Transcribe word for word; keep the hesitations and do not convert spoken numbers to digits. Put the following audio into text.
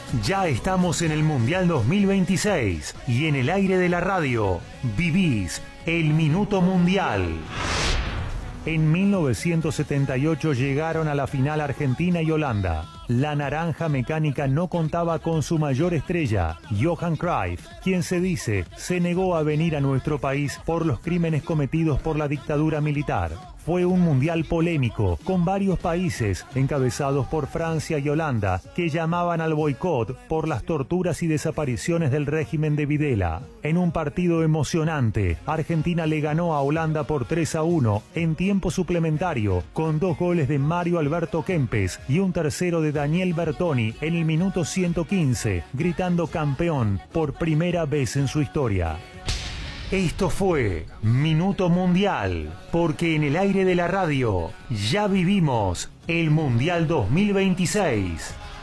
Ya estamos en el Mundial dos mil veintiséis y en el aire de la radio vivís el Minuto Mundial. En mil novecientos setenta y ocho llegaron a la final Argentina y Holanda. La naranja mecánica no contaba con su mayor estrella, Johan Cruyff, quien se dice se negó a venir a nuestro país por los crímenes cometidos por la dictadura militar. Fue un mundial polémico, con varios países, encabezados por Francia y Holanda, que llamaban al boicot por las torturas y desapariciones del régimen de Videla. En un partido emocionante, Argentina le ganó a Holanda por tres a uno en tiempo suplementario, con dos goles de Mario Alberto Kempes y un tercero de Daniel Bertoni en el minuto ciento quince, gritando campeón por primera vez en su historia. Esto fue Minuto Mundial, porque en el aire de la radio ya vivimos el Mundial dos mil veintiséis.